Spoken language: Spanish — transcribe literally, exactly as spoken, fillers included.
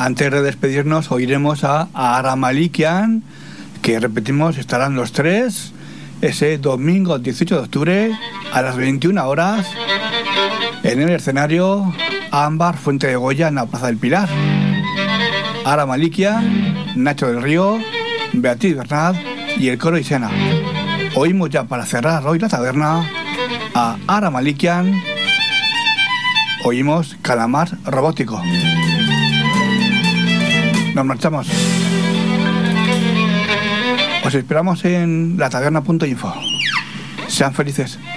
Antes de despedirnos oiremos a, a Ara Malikian, que repetimos, estarán los tres ese domingo dieciocho de octubre a las veintiuna horas en el escenario Ámbar Fuente de Goya en la Plaza del Pilar. Ara Malikian, Nacho del Río, Beatriz Bernat y el coro Isena. Oímos ya para cerrar hoy la taberna a Ara Malikian. Oímos Calamar Robótico. Nos marchamos. Os esperamos en la taberna punto info. Sean felices.